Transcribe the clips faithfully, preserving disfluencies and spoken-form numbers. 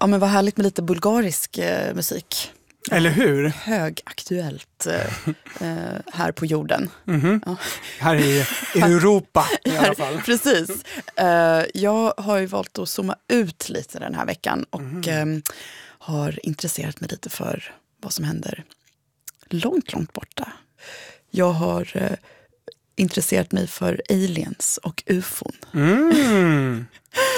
Ja, men vad härligt med lite bulgarisk eh, musik. Eller hur? Högaktuellt eh, här på jorden. Mm-hmm. Ja. Här i Europa i alla fall. Precis. Uh, jag har ju valt att zooma ut lite den här veckan och mm. um, har intresserat mig lite för vad som händer långt, långt borta. Jag har uh, intresserat mig för aliens och ufon. Mm.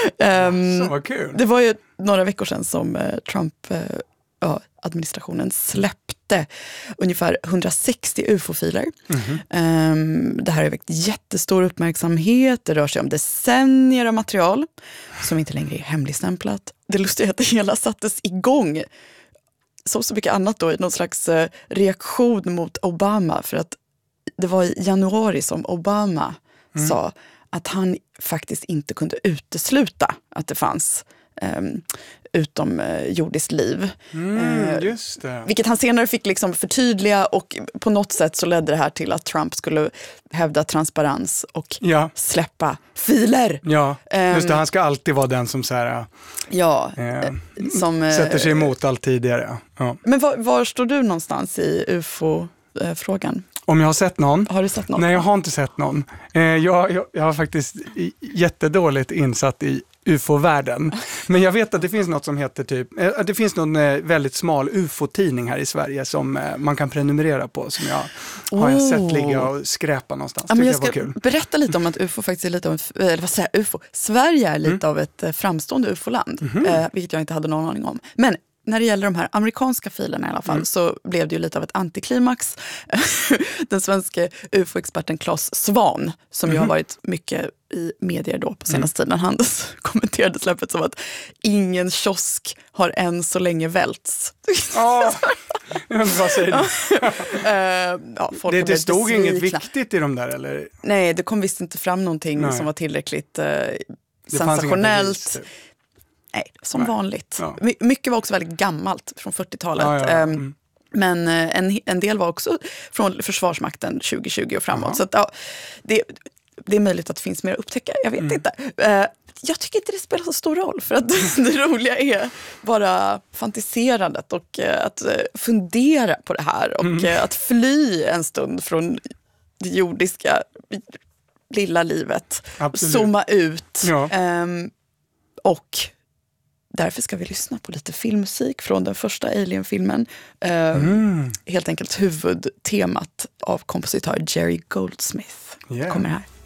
um, Så vad kul. Det var ju några veckor sedan som uh, Trump... Uh, Ja, administrationen släppte ungefär hundrasextio U F O-filer. Mm-hmm. Um, det här har väckt jättestor uppmärksamhet. Det rör sig om decennier av material som inte längre är hemligstämplat. Det lustiga är att det hela sattes igång som så mycket annat då i någon slags uh, reaktion mot Obama. För att det var i januari som Obama mm. sa att han faktiskt inte kunde utesluta att det fanns Um, utom uh, jordiskt liv. Mm, uh, just det. Vilket han senare fick liksom förtydliga och på något sätt så ledde det här till att Trump skulle hävda transparens och ja. släppa filer. Ja, just det. Han ska alltid vara den som så här, ja, eh, som, sätter sig emot allt tidigare. Ja. Men var, var står du någonstans i U F O-frågan? Om jag har sett någon? Har du sett någon? Nej, jag har inte sett någon. Eh, jag, jag, jag har faktiskt jättedåligt insatt i U F O-världen. Men jag vet att det finns något som heter typ, eh, det finns någon eh, väldigt smal U F O-tidning här i Sverige som eh, man kan prenumerera på, som jag oh. har jag sett ligga och skräpa någonstans. Ja, men jag ska var kul. berätta lite om att U F O faktiskt är lite av ett, eller vad säger jag, U F O. Sverige är lite mm. av ett framstående U F O-land, mm. eh, vilket jag inte hade någon aning om. Men när det gäller de här amerikanska filerna i alla fall mm. så blev det ju lite av ett antiklimax. Den svenska U F O-experten Claes Svan, som mm. ju har varit mycket i medier då på senaste mm. tiden, han kommenterade släppet som att ingen kiosk har än så länge välts. Ja, vad säger du? uh, ja, folk det det stod besvikna. Inget viktigt i de där, eller? Nej, det kom visst inte fram någonting Nej. som var tillräckligt uh, sensationellt. Nej, som Nej. vanligt. Ja. My- mycket var också väldigt gammalt från fyrtiotalet. Ja, ja, ja. Mm. Um, men en, en del var också från Försvarsmakten tjugo tjugo och framåt. Uh-huh. Så att, ja, det, det är möjligt att det finns mer att upptäcka. Jag vet mm. inte. Uh, jag tycker inte det spelar så stor roll. För att det roliga är bara fantiserandet och uh, att uh, fundera på det här. Och mm. uh, att fly en stund från det jordiska lilla livet. Absolut. Zooma ut. Ja. Um, och därför ska vi lyssna på lite filmmusik från den första Alien-filmen. Uh, mm. Helt enkelt huvudtemat av kompositör Jerry Goldsmith. Yeah. Kommer här.